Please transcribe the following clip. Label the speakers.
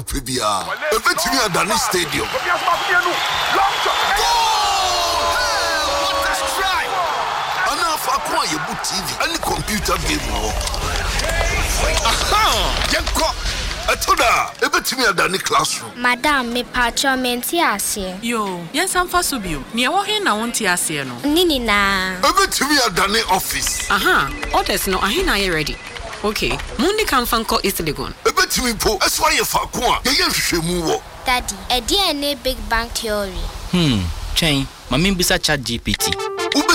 Speaker 1: Fibia, ebetimi adani stadium.
Speaker 2: What a strike!
Speaker 1: Enough akwa yebu TV any computer game wo. Aha! Yenko. Atoda, ebetimi adani classroom.
Speaker 3: Madam, me patcho menti ase.
Speaker 4: Yo, yes am fa so bio. Ne wo he na wonti ase no.
Speaker 3: Nini na.
Speaker 1: Ebetimi adani office.
Speaker 5: Aha, orders no ahina ye ready. Okay, mundi kan fanko East Legon.
Speaker 1: Ebetimi po, eswa ye fa ko a, ye hwehwemu wo.
Speaker 3: Daddy, e DNA Big Bang Theory.
Speaker 6: Chain, mami bisa chat GPT.